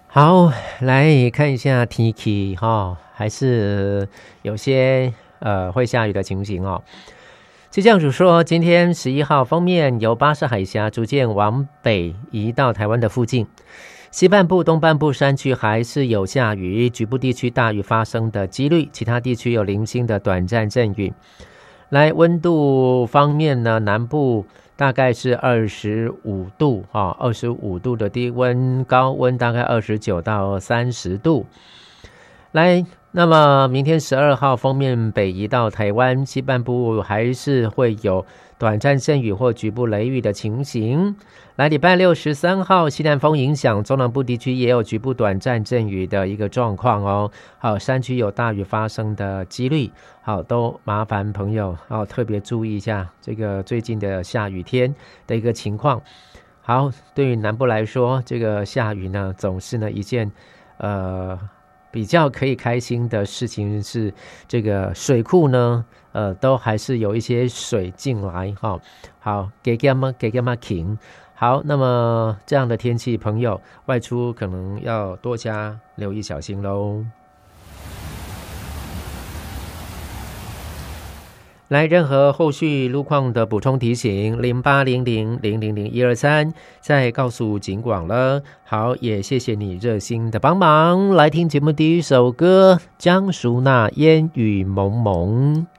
好，来看一下天气还是有些会下雨的情形哦。气象署说，今天11号封面由巴士海峡逐渐往北移到台湾的附近，西半部、东半部山区还是有下雨，局部地区大雨发生的几率，其他地区有零星的短暂阵雨。来，温度方面呢，南部大概是25度25度的低温，高温大概29到30度。来，那么明天12号封面北移到台湾西半部，还是会有短暂阵雨或局部雷雨的情形。来，礼拜六13号西南风影响，中南部地区也有局部短暂阵雨的一个状况哦。好，山区有大雨发生的几率，好，都麻烦朋友特别注意一下这个最近的下雨天的一个情况。好，对于南部来说，这个下雨呢，总是呢一件比较可以开心的事情是，这个水库呢，都还是有一些水进来好，给嘛停。好，那么这样的天气，朋友外出可能要多加留意小心咯。来，任何后续路况的补充提醒，0800000123再告诉警广了。好，也谢谢你热心的帮忙。来听节目第一首歌，江淑娜《烟雨蒙蒙》。